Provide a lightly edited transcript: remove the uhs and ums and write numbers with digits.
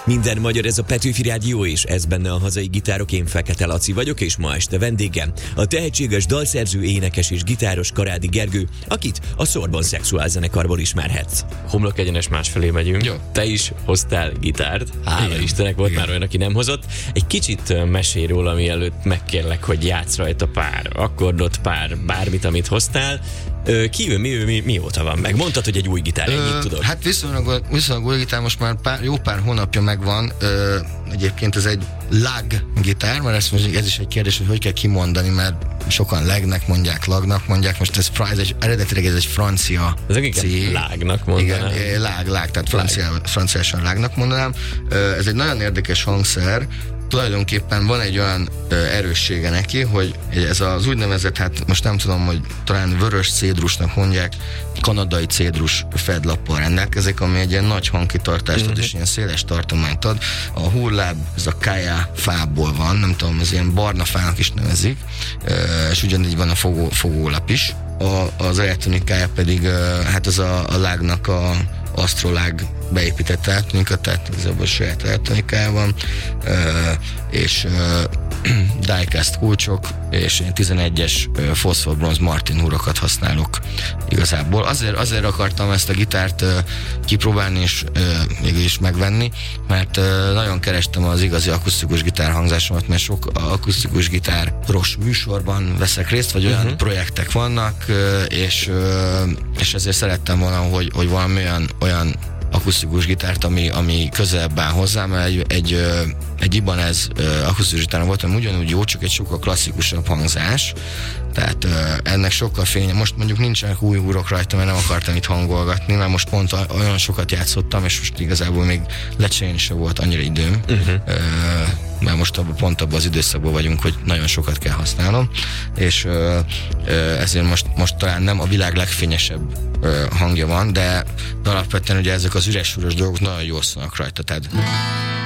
Minden magyar, ez a Petőfi Rádió, és ez benne a hazai gitárok. Én Fekete Laci vagyok, és ma este vendégem a tehetséges dalszerző, énekes és gitáros Karádi Gergő, akit a Sorbonne Sexuál zenekarból ismerhetsz. Homlok egyenes másfelé megyünk. Jó. Te is hoztál gitárt, hála Istennek, volt már olyan, aki nem hozott. Egy kicsit mesélj róla, mielőtt megkérlek, hogy játsz rajta pár akkordot, pár bármit, amit hoztál. Mióta van meg? Mondtad, hogy egy új gitár, ennyit tudod. Hát viszonylag új gitár, most már jó pár hónapja megvan. Egyébként ez egy lag gitár, mert ez is egy kérdés, hogy kell kimondani, mert sokan lagnek mondják, lagnak mondják. Most ez eredetileg ez egy francia cég. Lágnak mondanám. Igen, lag, tehát franciásan lágnak mondanám. Ez egy nagyon érdekes hangszer. Tulajdonképpen van egy olyan erőssége neki, hogy ez az úgynevezett, hát most nem tudom, hogy talán vörös cédrusnak mondják, kanadai cédrus fedlappal rendelkezik, ami egy ilyen nagy hangkitartást ad, és ilyen széles tartományt ad. A hurláb, ez a kája fából van, nem tudom, ez ilyen barna fának is nevezik, és ugyanígy van a fogólap is. Az elektronikája pedig, hát ez a lágnak a Astrolag beépített elektronika, tehát igazából saját elektronikája van, és diecast kulcsok, és 11-es foszfor-bronz Martin húrokat használok igazából. Azért akartam ezt a gitárt kipróbálni, és mégis megvenni, mert nagyon kerestem az igazi akusztikus gitár hangzásomat, mert sok akusztikus gitáros műsorban veszek részt, vagy olyan projektek vannak, és ezért szerettem volna, hogy valami olyan akusztikus gitárt, ami közelebb áll hozzám, mert egy Ibanez akusztikus gitáron volt, ami ugyanúgy jó, csak egy sokkal klasszikusabb hangzás, tehát ennek sokkal most mondjuk nincsenek új húrok rajta, mert nem akartam itt hangolgatni, mert most pont olyan sokat játszottam, és most igazából még lecserélni sem volt annyira időm, mert most pont abban az időszakban vagyunk, hogy nagyon sokat kell használnom, és ezért most talán nem a világ legfényesebb hangja van, de alapvetően ugye ezek az üres húros dolgok nagyon jól szólnak rajta, tehát